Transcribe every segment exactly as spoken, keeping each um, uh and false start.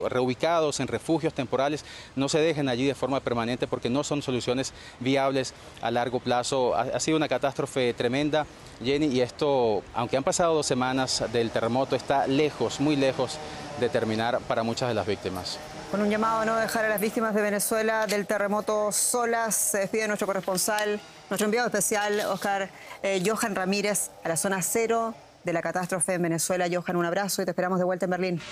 reubicados en refugios temporales, no se dejen allí de forma permanente porque no son soluciones viables a largo plazo. Ha, ha sido una catástrofe tremenda, Jenny, y esto, aunque han pasado dos semanas del terremoto, está lejos, muy lejos de terminar para muchas de las víctimas. Con un llamado a no dejar a las víctimas de Venezuela del terremoto solas, se despide nuestro corresponsal, nuestro enviado especial, Oscar eh, Johan Ramírez, a la zona cero de la catástrofe en Venezuela. Johan, un abrazo y te esperamos de vuelta en Berlín.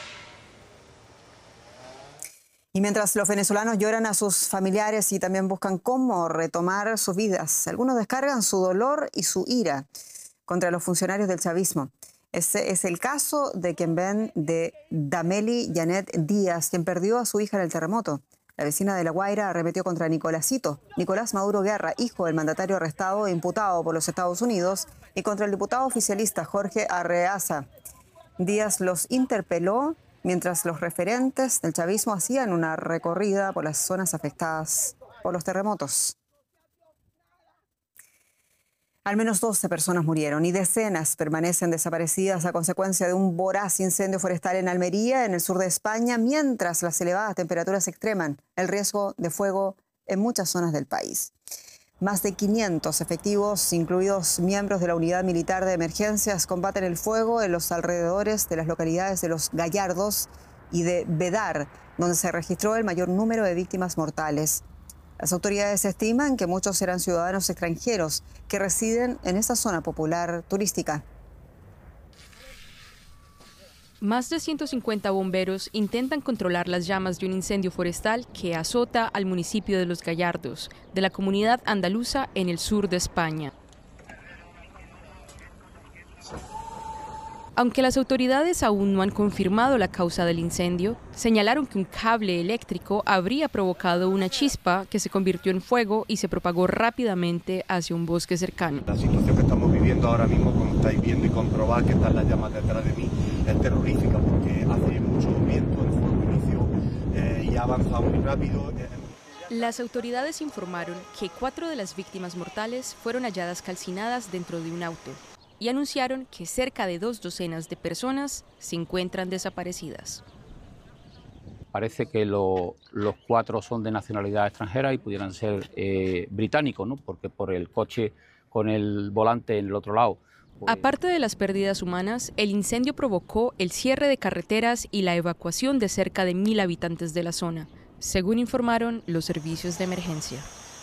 Y mientras los venezolanos lloran a sus familiares y también buscan cómo retomar sus vidas, algunos descargan su dolor y su ira contra los funcionarios del chavismo. Ese es el caso de quien ven de Dameli Janet Díaz, quien perdió a su hija en el terremoto. La vecina de La Guaira arremetió contra Nicolásito, Nicolás Maduro Guerra, hijo del mandatario arrestado e imputado por los Estados Unidos, y contra el diputado oficialista Jorge Arreaza. Díaz los interpeló mientras los referentes del chavismo hacían una recorrida por las zonas afectadas por los terremotos. Al menos doce personas murieron y decenas permanecen desaparecidas a consecuencia de un voraz incendio forestal en Almería, en el sur de España, mientras las elevadas temperaturas extreman el riesgo de fuego en muchas zonas del país. Más de quinientos efectivos, incluidos miembros de la Unidad Militar de Emergencias, combaten el fuego en los alrededores de las localidades de Los Gallardos y de Bedar, donde se registró el mayor número de víctimas mortales. Las autoridades estiman que muchos eran ciudadanos extranjeros que residen en esa zona popular turística. Más de ciento cincuenta bomberos intentan controlar las llamas de un incendio forestal que azota al municipio de Los Gallardos, de la comunidad andaluza en el sur de España. Aunque las autoridades aún no han confirmado la causa del incendio, señalaron que un cable eléctrico habría provocado una chispa que se convirtió en fuego y se propagó rápidamente hacia un bosque cercano. La situación que estamos viviendo ahora mismo, como estáis viendo y comprobar que están las llamas detrás de mí, es terrorífica porque hace mucho viento, el fuego inició eh, y ha avanzado muy rápido. Las autoridades informaron que cuatro de las víctimas mortales fueron halladas calcinadas dentro de un auto y anunciaron que cerca de dos docenas de personas se encuentran desaparecidas. Parece que lo, los cuatro son de nacionalidad extranjera y pudieran ser eh, británicos, ¿no? Porque por el coche con el volante en el otro lado. Pues... Aparte de las pérdidas humanas, el incendio provocó el cierre de carreteras y la evacuación de cerca de mil habitantes de la zona, según informaron los servicios de emergencia.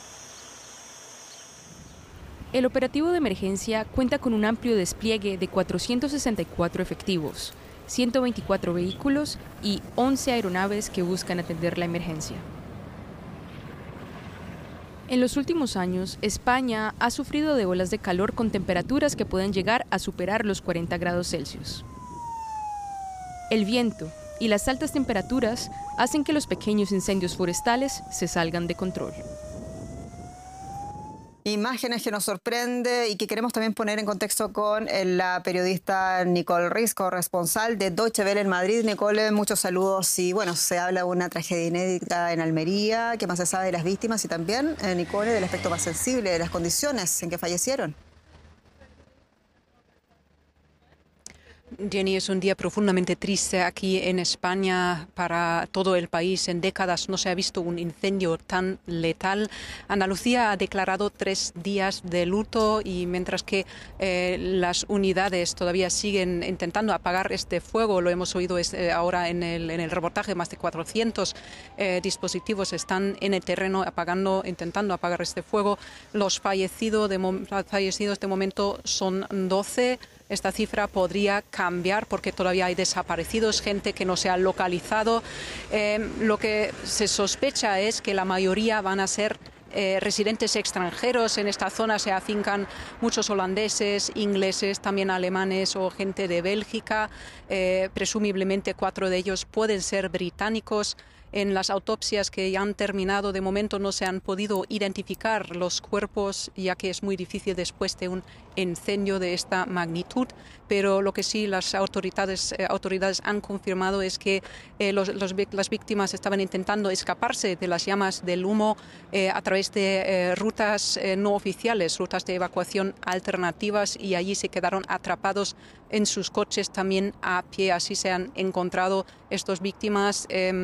El operativo de emergencia cuenta con un amplio despliegue de cuatrocientos sesenta y cuatro efectivos, ciento veinticuatro vehículos y once aeronaves que buscan atender la emergencia. En los últimos años, España ha sufrido de olas de calor con temperaturas que pueden llegar a superar los cuarenta grados Celsius. El viento y las altas temperaturas hacen que los pequeños incendios forestales se salgan de control. Imágenes que nos sorprende y que queremos también poner en contexto con la periodista Nicole Riz, corresponsal de Deutsche Welle en Madrid. Nicole, muchos saludos y bueno, se habla de una tragedia inédita en Almería. ¿Qué más se sabe de las víctimas? Y también, eh, Nicole, del aspecto más sensible, de las condiciones en que fallecieron. Jenny, es un día profundamente triste aquí en España para todo el país. En décadas no se ha visto un incendio tan letal. Andalucía ha declarado tres días de luto y mientras que eh, las unidades todavía siguen intentando apagar este fuego, lo hemos oído este, ahora en el, en el reportaje, más de cuatrocientos eh, dispositivos están en el terreno apagando, intentando apagar este fuego. Los fallecidos de, fallecidos de momento son doce. Esta cifra podría cambiar porque todavía hay desaparecidos, gente que no se ha localizado. Eh, lo que se sospecha es que la mayoría van a ser eh, residentes extranjeros. En esta zona se afincan muchos holandeses, ingleses, también alemanes o gente de Bélgica. Eh, presumiblemente cuatro de ellos pueden ser británicos. En las autopsias que ya han terminado, de momento no se han podido identificar los cuerpos, ya que es muy difícil después de un incendio de esta magnitud. Pero lo que sí las autoridades, eh, autoridades han confirmado es que eh, los, los, las víctimas estaban intentando escaparse de las llamas del humo eh, a través de eh, rutas eh, no oficiales, rutas de evacuación alternativas, y allí se quedaron atrapados en sus coches también a pie. Así se han encontrado estas víctimas. Eh,